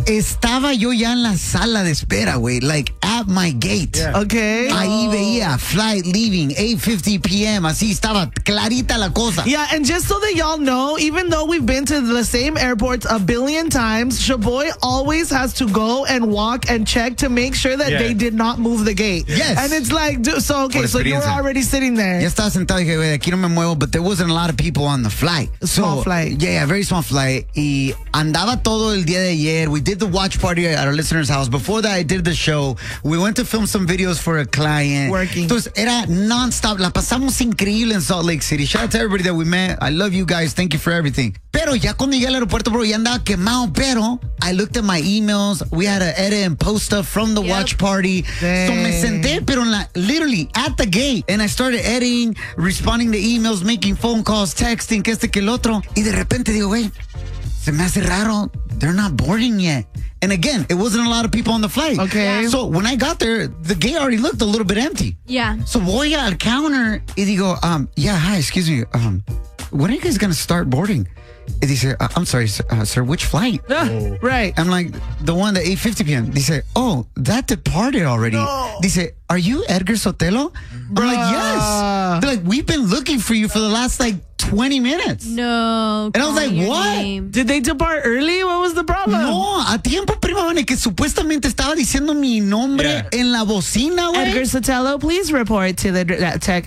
estaba yo ya en la sala de espera, güey, like at my gate. Yeah. Okay. Ahí veía flight leaving 8:50 p.m. Así estaba clarita la cosa. Yeah, and just so that y'all know, even though we've been to the same airports a billion times, Shaboy always has to go and walk and check to make sure that they did not move the gate. Yes. And it's like, so you were already sitting there. Ya estaba sentado y dije, güey, aquí no me muevo, but there wasn't a lot of people on the flight. Small flight. Yeah, very small flight. Y andaba todo el día de ayer. We did the watch party at our listener's house. Before that, I did the show. We went to film some videos for a client. Working. Entonces, era non-stop. La pasamos increíble in Salt Lake City. Shout out to everybody that we met. I love you guys. Thank you for everything. Pero ya cuando llegué al aeropuerto, bro, ya andaba quemado. Pero I looked at my emails. We had to edit and post stuff from the watch party. Dang. So me senté, pero literally at the gate. And I started editing, responding to emails, making phone calls, texting, que este, que el otro. Y de repente digo, güey, se me hace raro. They're not boarding yet. And again, it wasn't a lot of people on the flight. Okay. So when I got there, the gate already looked a little bit empty. Yeah. So voy al counter y digo, yeah, hi, excuse me. When are you guys going to start boarding? Y dice, I'm sorry, sir, which flight? Right. I'm like, the one at 8:50 p.m. Dice, oh, that departed already. No. Dice, are you Edgar Sotelo? I'm like, yes. They're like, we've been looking for you for the last 20 minutes. No. And I was like, what? Name. Did they depart early? What was the problem? No, a tiempo, prima Vane, que supuestamente estaba diciendo mi nombre en la bocina, güey. Edgar Sotelo, please report to the tech.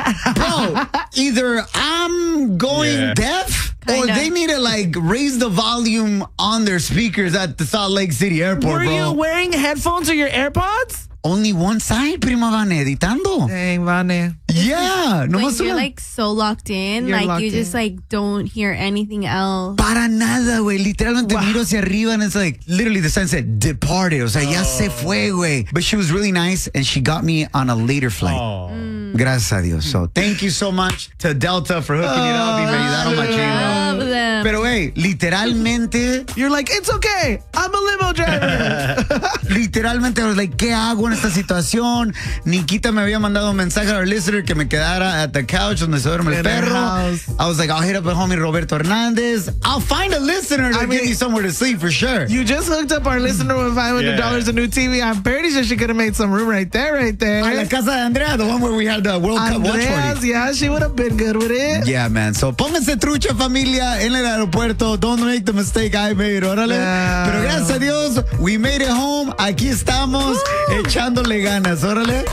Bro, either I'm going deaf or Kinda. they need to raise the volume on their speakers at the Salt Lake City airport, Were bro. you wearing headphones or your AirPods? Only one side, prima Vane, editando. Dang, Vane. Yeah. When Nomás you're una- so locked in, You're locked you just don't hear anything else. Para nada, güey. Literalmente miro hacia arriba and it's literally the sign said departed. O sea, ya se fue, güey. But she was really nice and she got me on a later flight. Gracias a Dios. So thank you so much to Delta for hooking it up y me ayudaron machín. Love them. Pero, güey, literalmente, You're like, it's okay. I'm a limo driver. literalmente, I was like, ¿qué hago en esta situación? Nikita me había mandado un mensaje a our listener que me quedara at the couch donde se duerme el In her perro. house. I was like, I'll hit up the homie Roberto Hernandez. I'll find a listener to give you somewhere to sleep for sure. You just hooked up our listener with $500 a new TV. I'm pretty sure she could have made some room right there. A la casa de Andrea, the one where we had the World Cup watch Andreas, party. yeah, she would have been good with it. Yeah, man. So, pónganse trucha, familia, en el aeropuerto. Don't make the mistake I made, órale. Yeah. Pero gracias a Dios, we made it home. Aquí estamos, echándole ganas, órale.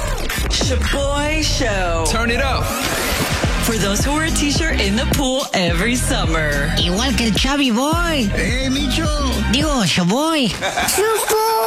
Shaboy Show. Turn it up. For those who wear a t-shirt in the pool every summer. Igual que el Chavi Boy. Hey, Micho. Digo, Shaboy.